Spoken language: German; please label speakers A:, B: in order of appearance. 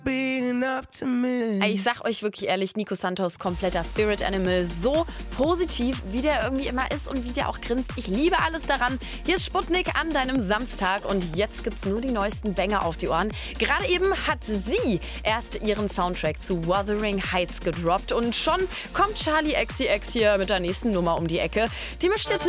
A: Ich sag euch wirklich ehrlich, Nico Santos, kompletter Spirit Animal. So positiv, wie der irgendwie immer ist und wie der auch grinst. Ich liebe alles daran. Hier ist Sputnik an deinem Samstag und jetzt gibt's nur die neuesten Banger auf die Ohren. Gerade eben hat sie erst ihren Soundtrack zu Wuthering Heights gedroppt und schon kommt Charli XCX hier mit der nächsten Nummer um die Ecke. Die mischt jetzt